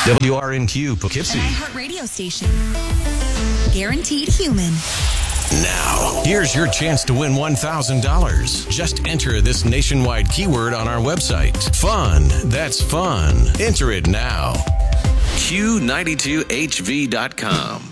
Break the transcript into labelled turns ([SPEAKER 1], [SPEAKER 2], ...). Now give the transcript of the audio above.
[SPEAKER 1] WRNQ Poughkeepsie.
[SPEAKER 2] An iHeart radio station. Guaranteed human.
[SPEAKER 1] Now, here's your chance to win $1,000. Just enter this nationwide keyword on our website. Fun. That's fun. Enter it now. Q92HV.com.